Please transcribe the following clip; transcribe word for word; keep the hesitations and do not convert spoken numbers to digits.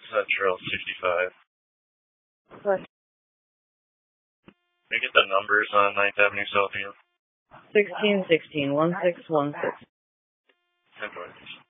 Central sixty-five. What? Can I get the numbers on ninth Avenue Southfield? sixteen sixteen, one six one six. ten twenty.